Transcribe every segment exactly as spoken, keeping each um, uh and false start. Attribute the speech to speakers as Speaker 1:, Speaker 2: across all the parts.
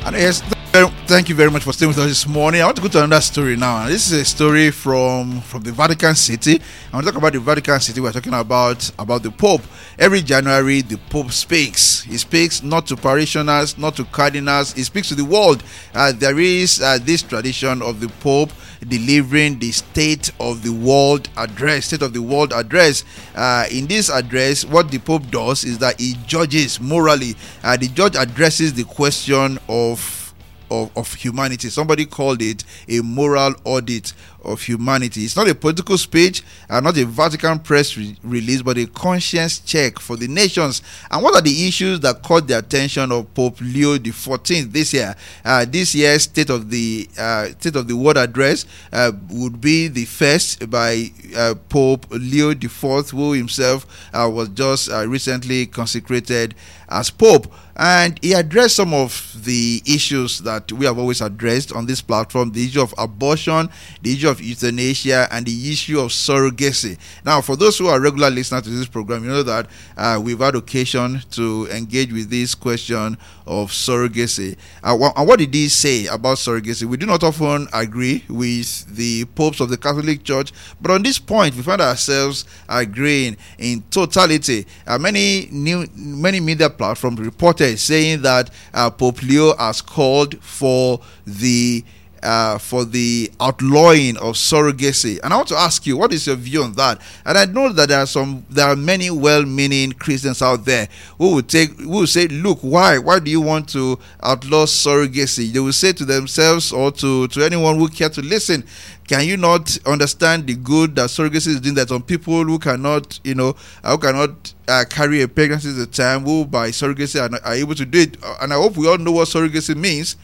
Speaker 1: And yes, thank you very much for staying with us this morning. I want to go to another story now. This is a story from, from the Vatican City. I want to talk about the Vatican City. We're talking about, about the Pope. Every January, the Pope speaks. He speaks not to parishioners, not to cardinals. He speaks to the world. Uh, there is uh, this tradition of the Pope delivering the State of the World address. State of the World address. Uh, in this address, what the Pope does is that he judges morally. Uh, the judge addresses the question of Of, of humanity. Somebody called it a moral audit of humanity. It's not a political speech, uh, not a Vatican press re- release, but a conscience check for the nations. And what are the issues that caught the attention of Pope Leo the fourteenth this year? Uh, this year's State of the uh, State of the World address uh, would be the first by uh, Pope Leo the fourth, who himself uh, was just uh, recently consecrated as Pope. And he addressed some of the issues that we have always addressed on this platform: the issue of abortion, the issue of euthanasia, and the issue of surrogacy. Now, for those who are regular listeners to this program, you know that uh, we've had occasion to engage with this question of surrogacy. Uh, and what did he say about surrogacy? We do not often agree with the popes of the Catholic Church, but on this point, we find ourselves agreeing in totality. Uh, many new, many media platforms reported saying that uh, Pope Leo has called for the uh, for the outlawing of surrogacy. And I want to ask you, what is your view on that? And I know that there are some, there are many well-meaning Christians out there who will take, who will say, look, why, why do you want to outlaw surrogacy? They will say to themselves, or to to anyone who care to listen, can you not understand the good that surrogacy is doing? That some people who cannot, you know, who cannot uh, carry a pregnancy at the time, who by surrogacy are, are able to do it. And I hope we all know what surrogacy means.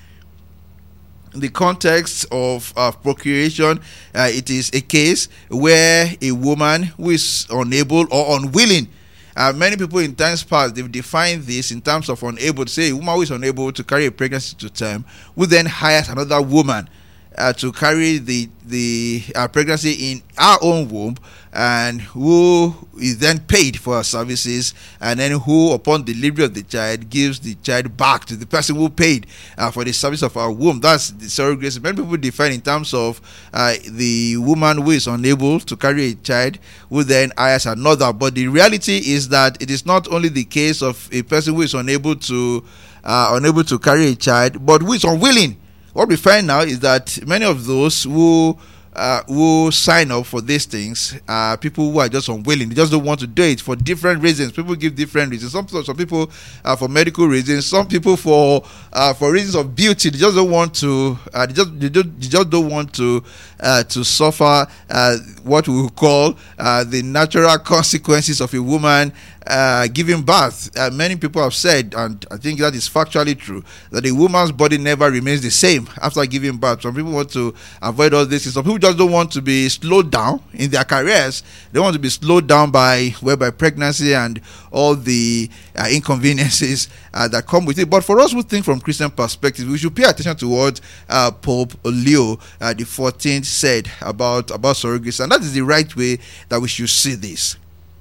Speaker 1: In the context of uh, procreation, uh, it is a case where a woman who is unable or unwilling. Uh, many people in times past, they've defined this in terms of unable. To say a woman who is unable to carry a pregnancy to term, who then hires another woman Uh, to carry the the uh, pregnancy in our own womb, and who is then paid for her services, and then who, upon delivery of the child, gives the child back to the person who paid uh, for the service of our womb. That's the surrogacy. Many people define in terms of uh, the woman who is unable to carry a child, who then hires another. But the reality is that it is not only the case of a person who is unable to uh, unable to carry a child, but who is unwilling. What we find now is that many of those who uh, who sign up for these things are people who are just unwilling. They just don't want to do it for different reasons. People give different reasons. Some some people uh, for medical reasons. Some people for uh, for reasons of beauty. They just don't want to. Uh, they just they, don't, they just don't want to uh, to suffer uh, what we would call uh, the natural consequences of a woman Uh, giving birth. Uh, many people have said, and I think that is factually true, that a woman's body never remains the same after giving birth. Some people want to avoid all this. Some people just don't want to be slowed down in their careers. They want to be slowed down by whereby pregnancy and all the uh, inconveniences uh, that come with it. But for us who think from Christian perspective, we should pay attention to what uh, Pope Leo uh, the fourteenth said about about surrogacy, and that is the right way that we should see this.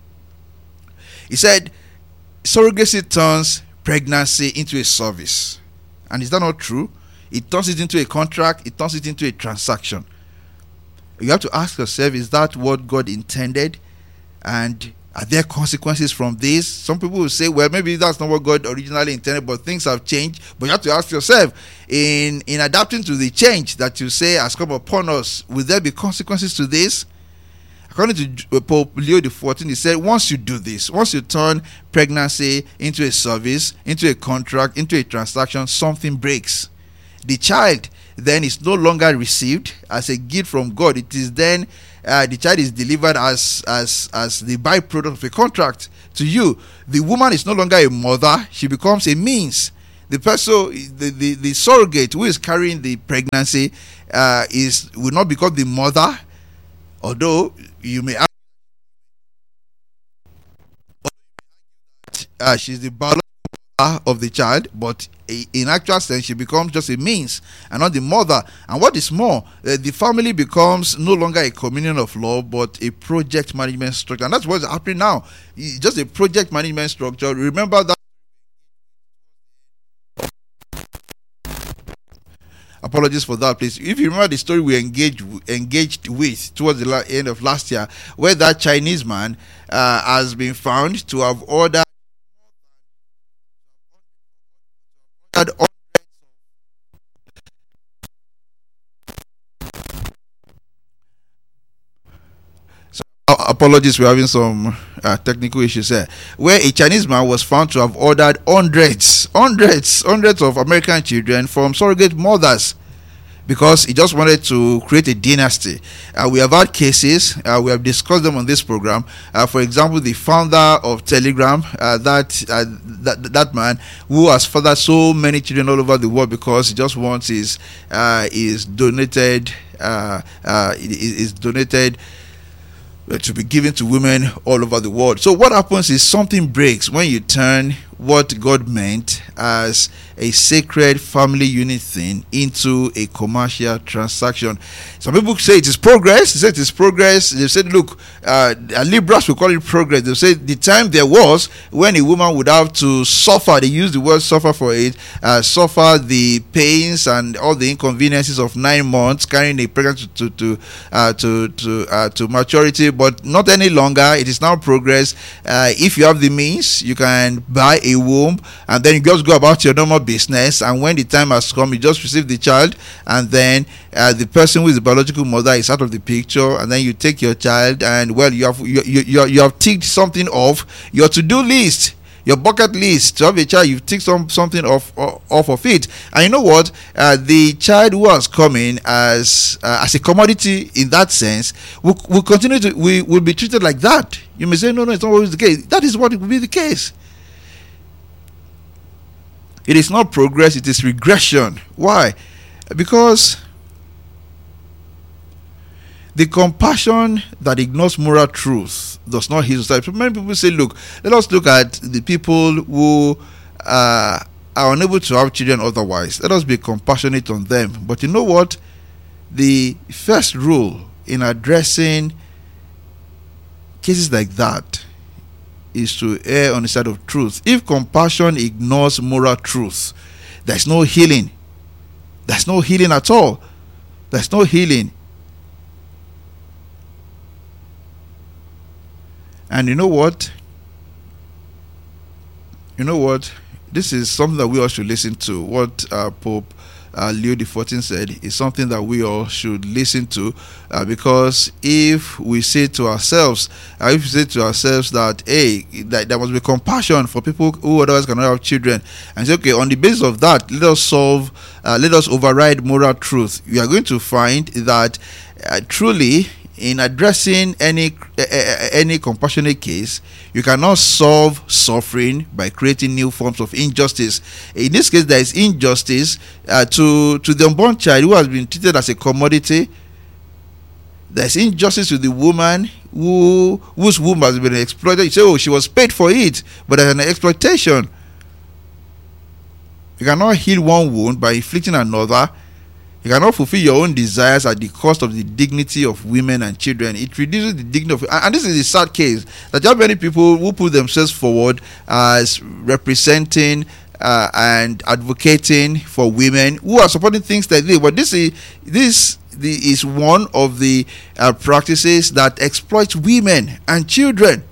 Speaker 1: He said, surrogacy turns pregnancy into a service. And is that not true? It turns it into a contract. It turns it into a transaction. You have to ask yourself, is that what God intended? And are there consequences from this? Some people will say, well, maybe that's not what God originally intended, but things have changed. But you have to ask yourself, in, in adapting to the change that you say has come upon us, will there be consequences to this? According to Pope Leo the fourteenth, he said, once you do this, once you turn pregnancy into a service, into a contract, into a transaction, something breaks. The child then is no longer received as a gift from God. It is then, uh, the child is delivered as, as, as the byproduct of a contract to you. The woman is no longer a mother. She becomes a means. The person, the, the, the surrogate who is carrying the pregnancy uh, is will not become the mother. Although you may ask, uh, she's the biological mother of the child, but in actual sense, she becomes just a means and not the mother. And what is more, uh, the family becomes no longer a communion of love, but a project management structure. And that's what's happening now. It's just a project management structure. Remember that Apologies for that, please. If you remember the story we engaged engaged with towards the la- end of last year, where that Chinese man uh, has been found to have ordered. Apologies, we're having some uh, technical issues here. Where a Chinese man was found to have ordered hundreds, hundreds, hundreds of American children from surrogate mothers because he just wanted to create a dynasty. Uh, we have had cases, uh, we have discussed them on this program. Uh, for example, the founder of Telegram, uh, that, uh, that that man who has fathered so many children all over the world because he just wants his uh, his donated uh, uh, his, his donated. To be given to women all over the world. So what happens is something breaks when you turn what God meant as a sacred family unit thing into a commercial transaction. Some people say it is progress. They say it is progress. They said, look, uh, liberals will call it progress. They say the time there was when a woman would have to suffer, they use the word suffer for it, uh, suffer the pains and all the inconveniences of nine months carrying a pregnancy to to to uh, to to, uh, to maturity, but not any longer. It is now progress. Uh, if you have the means, you can buy a womb and then you just go about your normal business, and when the time has come, you just receive the child, and then uh, the person who is the biological mother is out of the picture, and then you take your child, and well, you have you you, you, you have ticked something off your to-do list, your bucket list to have a child. You've ticked some something off off of it, and you know what, uh, the child who has come in as uh, as a commodity in that sense will, will continue to we will be treated like that. You may say no no it's not always the case. That is what it will be the case. It is not progress, it is regression. Why? Because the compassion that ignores moral truth does not heal society. Many people say, look, let us look at the people who uh, are unable to have children otherwise. Let us be compassionate on them. But you know what? The first rule in addressing cases like that is to err on the side of truth. If compassion ignores moral truth, there's no healing. There's no healing at all. There's no healing. And you know what? You know what? This is something that we all should listen to. What uh, Pope uh, Leo the fourteenth said is something that we all should listen to, uh, because if we say to ourselves, uh, if we say to ourselves that, hey, that there must be compassion for people who otherwise cannot have children, and say, okay, on the basis of that, let us solve, uh, let us override moral truth. You are going to find that uh, truly, in addressing any uh, any compassionate case, you cannot solve suffering by creating new forms of injustice. In this case, there is injustice uh, to to the unborn child who has been treated as a commodity. There is injustice to the woman who whose womb has been exploited. You say, oh, she was paid for it, but there's an exploitation. You cannot heal one wound by inflicting another. You cannot fulfill your own desires at the cost of the dignity of women and children. It reduces the dignity of, and this is the sad case, that there are many people who put themselves forward as representing uh, and advocating for women who are supporting things like this. But this is this the, is one of the uh, practices that exploits women and children.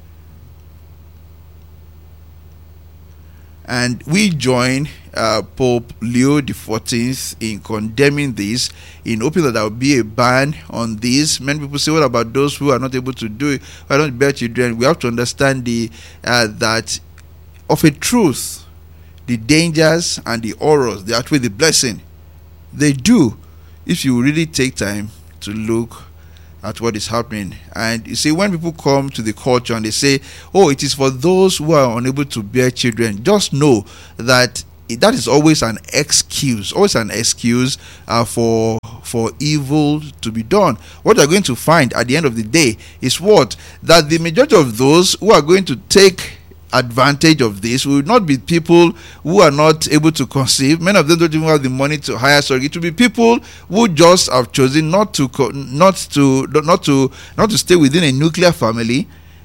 Speaker 1: And we join uh, Pope Leo the fourteenth in condemning this, in hoping that there will be a ban on this. Many people say, what about those who are not able to do it, who are not bear children? We have to understand the uh, that of a truth, the dangers and the horrors, they outweigh the blessing. They do, if you really take time to look at what is happening. And you see, when people come to the culture and they say, oh, it is for those who are unable to bear children, just know that that is always an excuse, always an excuse uh, for for evil to be done. What you're going to find at the end of the day is what? That the majority of those who are going to take advantage of this will not be people who are not able to conceive. Many of them don't even have the money to hire surrogate. It will be people who just have chosen not to co- not to not to not to stay within a nuclear family,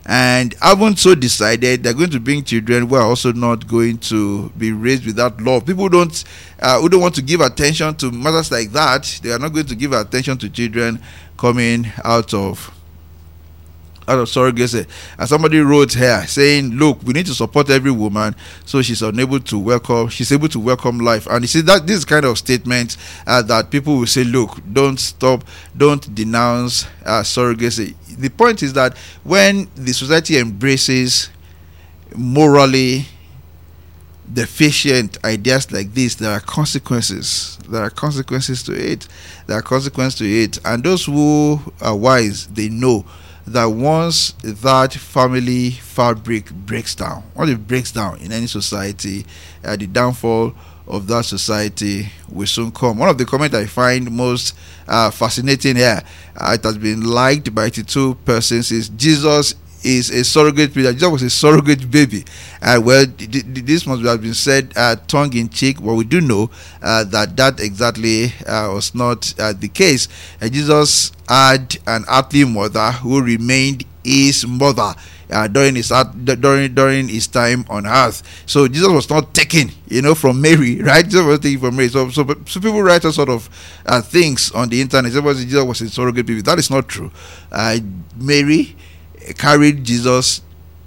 Speaker 1: and haven't so decided they're going to bring children who are also not going to be raised without love. People don't uh, who don't want to give attention to matters like that. They are not going to give attention to children coming out of out of surrogacy. And somebody wrote here saying, look, we need to support every woman so she's unable to welcome she's able to welcome life. And you see that this kind of statement uh, that people will say, look, don't stop, don't denounce uh, surrogacy. The point is that when the society embraces morally deficient ideas like this, there are consequences. There are consequences to it. There are consequences to it. And those who are wise, they know that once that family fabric breaks down, once it breaks down in any society, uh, the downfall of that society will soon come. One of the comments I find most uh, fascinating here, uh, it has been liked by eighty-two persons, is Jesus is a surrogate baby. Jesus was a surrogate baby. Uh, well, d- d- this must have been said uh, tongue-in-cheek, but we do know uh, that that exactly uh, was not uh, the case. Uh, Jesus had an earthly mother who remained his mother uh, during his during during his time on earth. So Jesus was not taken, you know, from Mary, right? Jesus was taken from Mary. So, so, so people write all sort of uh, things on the internet. Jesus was a surrogate baby. That is not true. Uh, Mary carried Jesus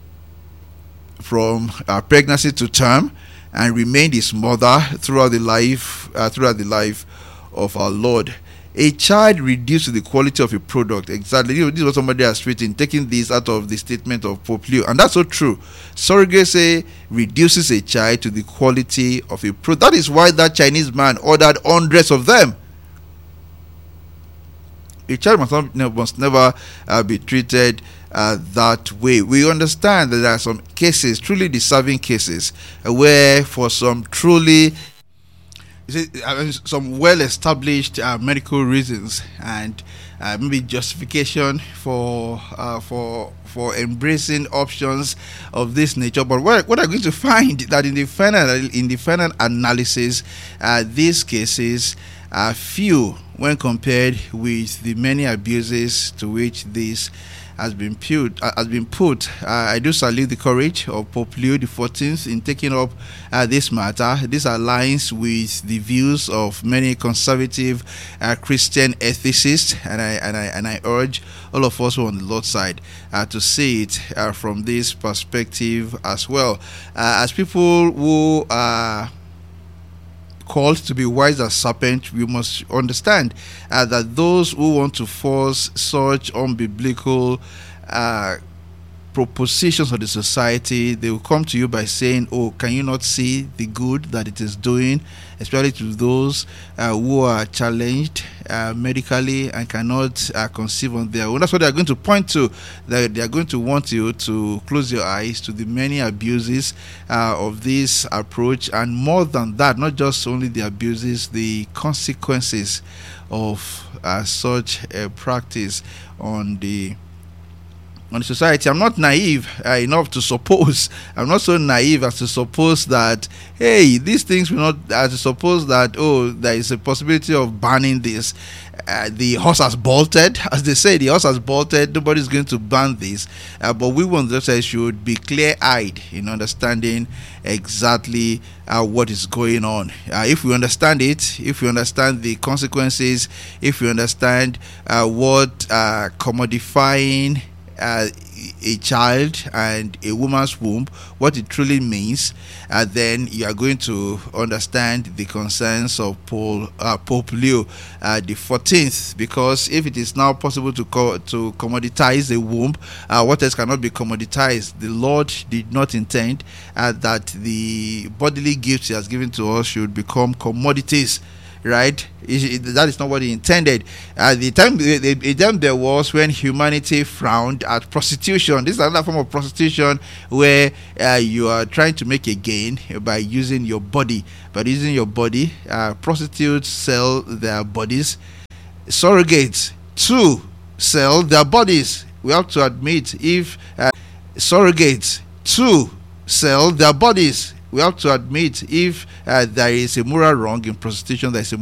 Speaker 1: from uh, pregnancy to term and remained his mother throughout the life uh, throughout the life of our Lord. A child reduced to the quality of a product. Exactly. You know, this is what somebody has written, taking this out of the statement of Pope Leo. And that's so true. Surrogacy reduces a child to the quality of a product. That is why that Chinese man ordered hundreds of them. A child must, not, must never uh, be treated uh, that way. We understand that there are some cases, truly deserving cases, uh, where for some truly you see, I mean, some well-established uh, medical reasons and uh, maybe justification for uh, for for embracing options of this nature. But what, what are going to find that in the final in the final analysis, uh, these cases are few when compared with the many abuses to which this has been put. Uh, has been put. Uh, I do salute the courage of Pope Leo the fourteenth in taking up uh, this matter. This aligns with the views of many conservative uh, Christian ethicists, and I and I and I urge all of us who are on the Lord's side uh, to see it uh, from this perspective as well. Uh, as people who are called to be wise as serpent, we must understand uh, that those who want to force such unbiblical uh, propositions of the society, they will come to you by saying, oh, can you not see the good that it is doing, especially to those uh, who are challenged uh, medically and cannot uh, conceive on their own. That's what they are going to point to. They, they are going to want you to close your eyes to the many abuses uh, of this approach, and more than that, not just only the abuses, the consequences of uh, such a practice on the on the society. I'm not naive uh, enough to suppose, I'm not so naive as to suppose that, hey, these things will not, as to suppose that, oh, there is a possibility of banning this. Uh, the horse has bolted, as they say, the horse has bolted, nobody's going to ban this. Uh, but we want to say should be clear-eyed in understanding exactly uh, what is going on. Uh, if we understand it, if we understand the consequences, if we understand uh, what uh, commodifying Uh, a child and a woman's womb, what it truly means, uh, then you are going to understand the concerns of Paul, uh, Pope Leo uh, the fourteenth. Because if it is now possible to co- to commoditize the womb, uh, what else cannot be commoditized? The Lord did not intend uh, that the bodily gifts He has given to us should become commodities. Right? It, it, that is not what He intended. At uh, the time, the, the, the time there was when humanity frowned at prostitution. This is another form of prostitution where uh, you are trying to make a gain by using your body. By using your body, uh, prostitutes sell their bodies. Surrogates too sell their bodies. We have to admit, if uh, surrogates too sell their bodies. We have to admit, if uh, there is a moral wrong in prostitution, there is a